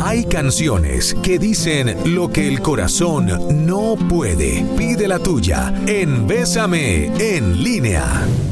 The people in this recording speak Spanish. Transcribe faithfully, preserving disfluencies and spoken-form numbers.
Hay canciones que dicen lo que el corazón no puede. Pide la tuya en Bésame en línea.